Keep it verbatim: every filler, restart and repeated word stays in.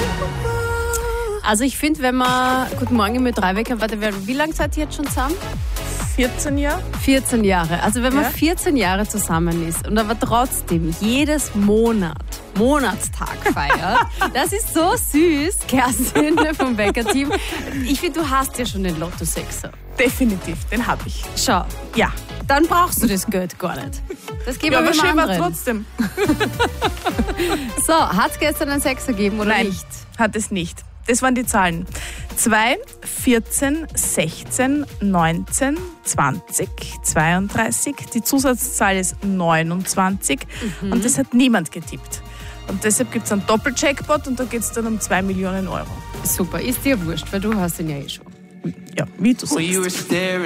Also ich finde, wenn man... Guten Morgen mit drei Wecker, warte, wie lange seid ihr jetzt schon zusammen? vierzehn Jahre. vierzehn Jahre. Also wenn man Ja. vierzehn Jahre zusammen ist und aber trotzdem jedes Monat Monatstag feiert, das ist so süß, Kerstin vom Wecker-Team. Ich finde, du hast ja schon den Lotto-Sechser. Definitiv, den habe ich. Schau, Ja. dann brauchst du das Geld gar nicht. Das geben Ja, wir aber mit dem schön war anderen. trotzdem. So, hat es gestern einen Sechser gegeben oder Nein, nicht? hat es nicht. Das waren die Zahlen. zwei, vierzehn, sechzehn, neunzehn, zwanzig, zweiunddreißig. Die Zusatzzahl ist neunundzwanzig Mhm. und das hat niemand getippt. Und deshalb gibt es einen Doppeljackpot und da geht es dann um zwei Millionen Euro. Super, ist dir wurscht, weil du hast ihn ja eh schon. Ja, wie du sagst.